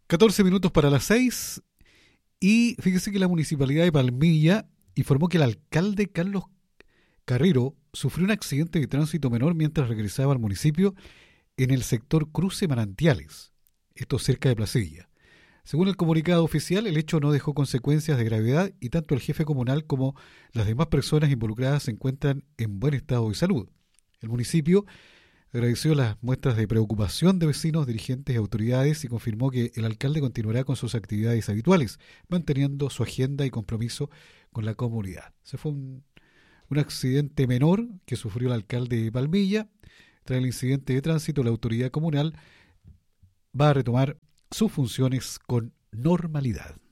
14 minutos para las 6 y fíjese que la Municipalidad de Palmilla informó que el alcalde Carlos Carrero sufrió un accidente de tránsito menor mientras regresaba al municipio en el sector Cruce Manantiales, esto cerca de Placilla. Según el comunicado oficial, el hecho no dejó consecuencias de gravedad y tanto el jefe comunal como las demás personas involucradas se encuentran en buen estado de salud. El municipio agradeció las muestras de preocupación de vecinos, dirigentes y autoridades y confirmó que el alcalde continuará con sus actividades habituales, manteniendo su agenda y compromiso con la comunidad. Se fue un accidente menor que sufrió el alcalde de Palmilla. Tras el incidente de tránsito, la autoridad comunal va a retomar sus funciones con normalidad.